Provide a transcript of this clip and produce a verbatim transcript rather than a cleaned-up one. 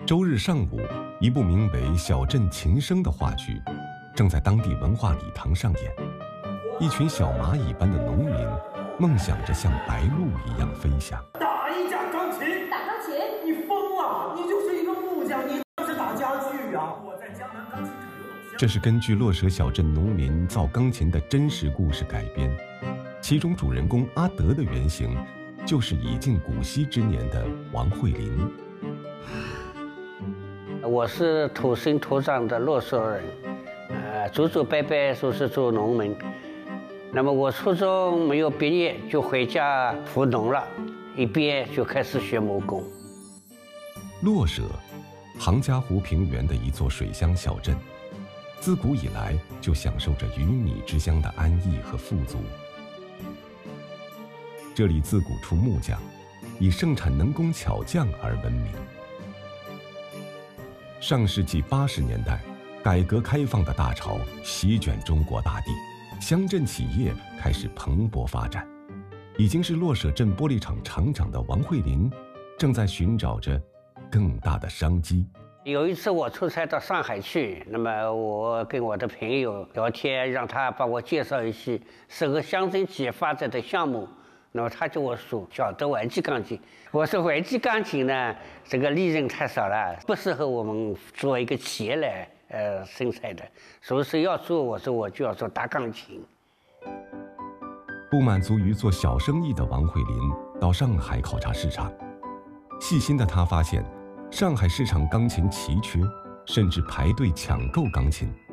周日上午，一部名为《小镇琴声》的话剧正在当地文化礼堂上演。一群小蚂蚁般的农民梦想着像白鹭一样飞翔。 打一架钢琴， 打钢琴？ 你疯了！你就是一个木匠，你是打家具啊！我在江南钢琴厂有老乡。 这是根据落舍小镇农民造钢琴的真实故事改编，其中主人公阿德的原型就是已近古稀之年的王慧林。 我是土生土长的洛舍人，呃，祖祖辈辈都是做农民。那么我初中没有毕业就回家务农了，一毕业就开始学木工。 洛舍，杭嘉湖平原的一座水乡小镇，自古以来就享受着鱼米之乡的安逸和富足。这里自古出木匠，以盛产能工巧匠而闻名。上世纪八十年代，改革开放的大潮席卷中国大地，乡镇企业开始蓬勃发展。已经是洛舍镇玻璃厂厂长的王慧林，正在寻找着更大的商机。 有一次我出差到上海去，那么我跟我的朋友聊天，让他帮我介绍一些适合乡镇企业发展的项目。那么他叫我说晓得玩具钢琴，我说玩具钢琴呢，这个利润太少了，不适合我们做一个企业来呃生产的，所以说要做，我说我就要做大钢琴。 不满足于做小生意的王慧林到上海考察市场，细心的他发现，上海市场钢琴奇缺，甚至排队抢购钢琴。